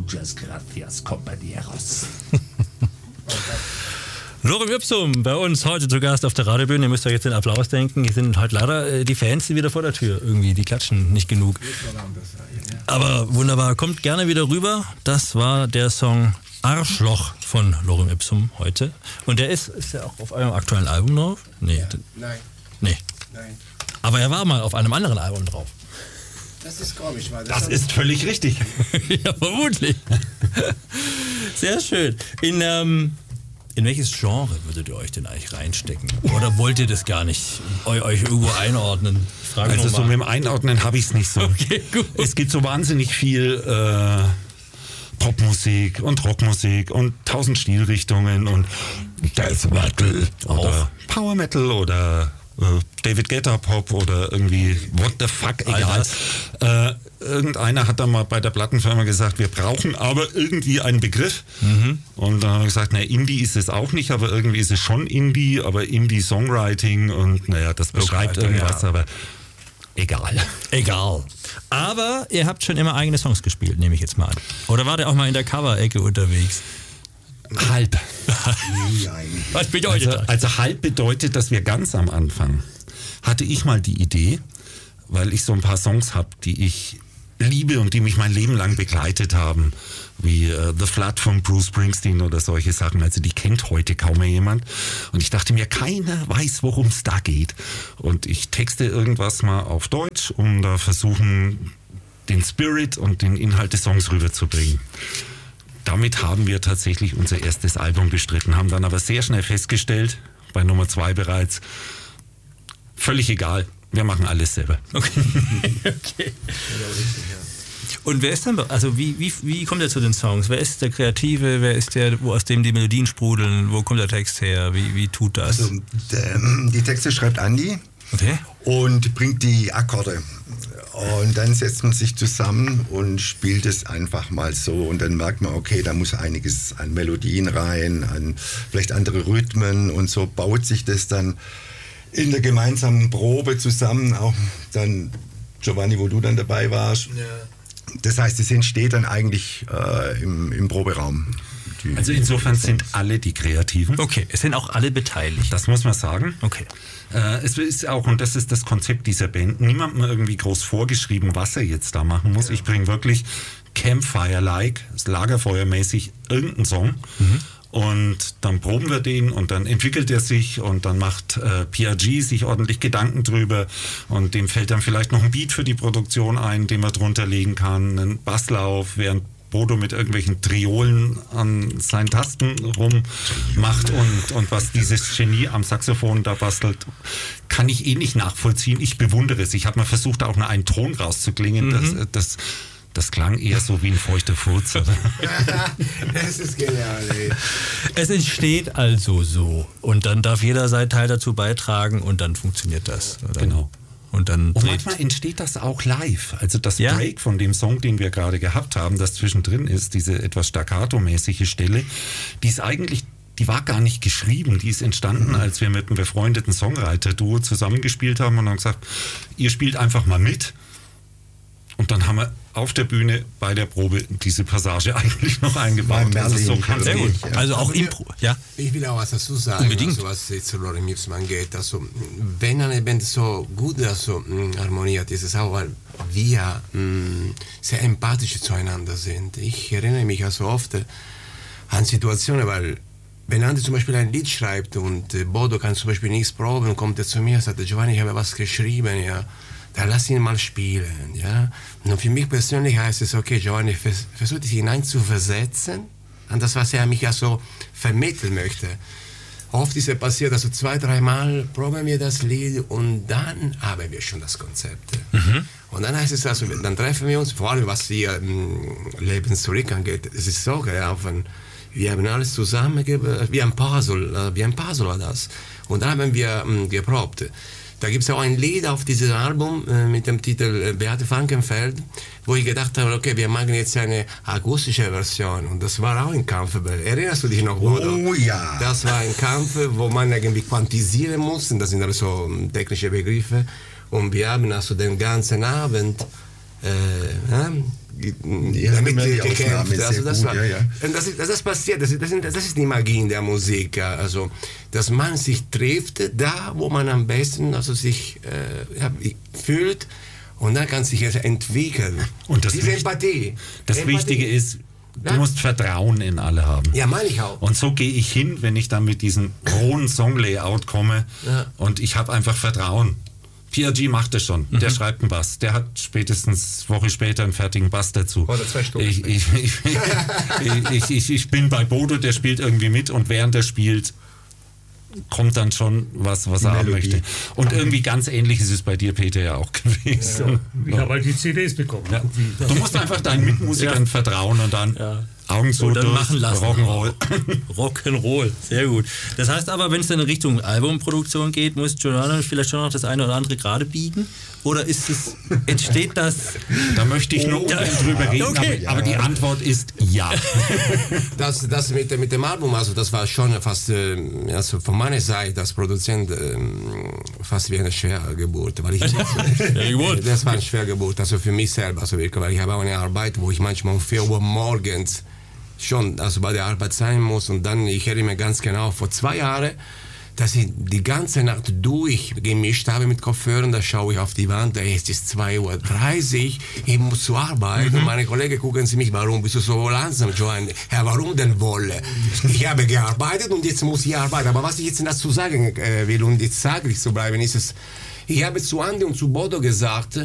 Muchas gracias, compañeros. Lorem Ipsum, bei uns heute zu Gast auf der Radiobühne. Ihr müsst euch jetzt den Applaus denken. Hier sind heute leider die Fans wieder vor der Tür. Irgendwie, die klatschen nicht genug. Aber wunderbar, kommt gerne wieder rüber. Das war der Song Arschloch von Lorem Ipsum heute. Und der ist ja auch auf eurem aktuellen Album drauf? Nee. Ja, nein. Aber er war mal auf einem anderen Album drauf. Das ist komisch, weil Das ist völlig richtig. Ja, vermutlich. Sehr schön. In welches Genre würdet ihr euch denn eigentlich reinstecken? Oder wollt ihr das gar nicht euch irgendwo einordnen? Ich frage Also noch so mal. mit dem Einordnen habe ich es nicht so. Okay, gut. Es gibt so wahnsinnig viel Popmusik und Rockmusik und 1000 Stilrichtungen und Death Metal oder Power Metal oder David Guetta Pop oder irgendwie what the fuck, egal. Irgendeiner hat dann mal bei der Plattenfirma gesagt, wir brauchen aber irgendwie einen Begriff. Und dann haben wir gesagt, Indie ist es auch nicht, aber irgendwie ist es schon Indie, aber Indie-Songwriting und naja, das beschreibt irgendwas, aber egal. Egal. Aber ihr habt schon immer eigene Songs gespielt, nehme ich jetzt mal an. Oder wart ihr auch mal in der Cover-Ecke unterwegs? Halb. Was bedeutet das? Also halb bedeutet, dass wir ganz am Anfang hatte ich mal die Idee, weil ich so ein paar Songs habe, die ich liebe und die mich mein Leben lang begleitet haben, wie The Flood von Bruce Springsteen oder solche Sachen. Also die kennt heute kaum mehr jemand. Und ich dachte mir, keiner weiß, worum es da geht. Und ich texte irgendwas mal auf Deutsch, um da versuchen, den Spirit und den Inhalt des Songs rüberzubringen. Damit haben wir tatsächlich unser erstes Album bestritten, haben dann aber sehr schnell festgestellt, bei Nummer 2 bereits, völlig egal, wir machen alles selber. Okay. Und wer ist dann, also wie kommt er zu den Songs? Wer ist der Kreative? Wer ist der, aus dem die Melodien sprudeln? Wo kommt der Text her? Wie tut das? Also, die Texte schreibt Andi und bringt die Akkorde. Und dann setzt man sich zusammen und spielt es einfach mal so. Und dann merkt man, okay, da muss einiges an Melodien rein, an vielleicht andere Rhythmen. Und so baut sich das dann in der gemeinsamen Probe zusammen. Auch dann, Giovanni, wo du dann dabei warst. Ja. Das heißt, es entsteht dann eigentlich im Proberaum. Also insofern sind alle die Kreativen. Okay, es sind auch alle beteiligt. Das muss man sagen. Okay. Es ist auch, und das ist das Konzept dieser Band, niemandem irgendwie groß vorgeschrieben, was er jetzt da machen muss. Ja. Ich bringe wirklich Campfire-like, lagerfeuermäßig irgendeinen Song. Und dann proben wir den und dann entwickelt er sich und dann macht PRG sich ordentlich Gedanken drüber und dem fällt dann vielleicht noch ein Beat für die Produktion ein, den man drunter legen kann, einen Basslauf, während Bodo mit irgendwelchen Triolen an seinen Tasten rummacht und was dieses Genie am Saxophon da bastelt, kann ich nicht nachvollziehen. Ich bewundere es. Ich habe mal versucht, auch nur einen Ton rauszuklingen. Das klang eher so wie ein feuchter Furz. Das ist genial, ey. Es entsteht also so. Und dann darf jeder seinen Teil dazu beitragen und dann funktioniert das. Genau. Und manchmal entsteht das auch live. Also das Break von dem Song, den wir gerade gehabt haben, das zwischendrin ist, diese etwas staccato-mäßige Stelle, die war gar nicht geschrieben. Die ist entstanden, als wir mit einem befreundeten Songwriter-Duo zusammengespielt haben und haben gesagt, ihr spielt einfach mal mit. Und dann haben wir auf der Bühne bei der Probe diese Passage eigentlich noch eingebaut. Also so kann sehr gut. Ja. Also auch Impro. Ja? Ich will auch was dazu sagen, unbedingt. Also, was jetzt Lorem Ipsum angeht. Also, wenn eine Band so gut harmoniert, ist es auch, weil wir sehr empathisch zueinander sind. Ich erinnere mich also oft an Situationen, weil wenn Andi zum Beispiel ein Lied schreibt und Bodo kann zum Beispiel nichts proben, kommt er zu mir und sagt, Giovanni, ich habe was geschrieben, ja. Dann lass ihn mal spielen, ja. Und für mich persönlich heißt es, okay, Giovanni, versuch dich hineinzuversetzen an das, was er mich ja so vermitteln möchte. Oft ist es passiert, also 2-3 Mal proben wir das Lied und dann haben wir schon das Konzept. Und dann heißt es also, dann treffen wir uns, vor allem was ihr Leben zurück angeht, es ist so, wir haben alles zusammen, wie ein Puzzle war das. Und dann haben wir geprobt. Da gibt es auch ein Lied auf diesem Album mit dem Titel Beate Frankenfeld, wo ich gedacht habe, okay, wir machen jetzt eine akustische Version. Und das war auch ein Kampf. Erinnerst du dich noch, Bodo? Oh ja. Das war ein Kampf, wo man irgendwie quantisieren muss. Und das sind also technische Begriffe. Und wir haben also den ganzen Abend damit gekämpft. Also das passiert, das ist die Magie in der Musik. Also, dass man sich trifft, da wo man am besten sich fühlt, und dann kann sich entwickeln. Und diese Empathie. Das Wichtige ist, du musst Vertrauen in alle haben. Ja, meine ich auch. Und so gehe ich hin, wenn ich dann mit diesem rohen Song-Layout komme, und ich habe einfach Vertrauen. PRG macht das schon. Der schreibt einen Bass. Der hat spätestens Woche später einen fertigen Bass dazu. Oder 2 Stunden. Ich bin bei Bodo, der spielt irgendwie mit, und während er spielt, kommt dann schon was er haben möchte. Und irgendwie ganz ähnlich ist es bei dir, Peter, ja auch gewesen. Ja. Ich habe halt die CDs bekommen. Ja. Du musst einfach deinen Mitmusikern vertrauen und dann Augen zu dann machen lassen. Rock'n'Roll. Rock'n'Roll, sehr gut. Das heißt aber, wenn es dann in Richtung Albumproduktion geht, muss Giordano vielleicht schon noch das eine oder andere gerade biegen? Oder entsteht das? Da möchte ich nur drüber reden, okay. aber die Antwort ist ja. Das mit dem Album, also das war schon fast, also von meiner Seite als Produzent, fast wie eine Schwergeburt. Weil das war eine Schwergeburt, also für mich selber, also wirklich, weil ich habe auch eine Arbeit, wo ich manchmal um 4 Uhr morgens schon bei der Arbeit sein muss, und dann, ich erinnere mich ganz genau, vor 2 Jahren, dass ich die ganze Nacht durchgemischt habe mit Kopfhörern, da schaue ich auf die Wand, es ist 2:30 Uhr, ich muss zur Arbeit, und meine Kollegen gucken sie mich, warum bist du so langsam, Joan? Herr, warum denn wohl? Ich habe gearbeitet und jetzt muss ich arbeiten, aber was ich jetzt dazu sagen will, und jetzt saglich zu bleiben, ist es, ich habe zu Andi und zu Bodo gesagt,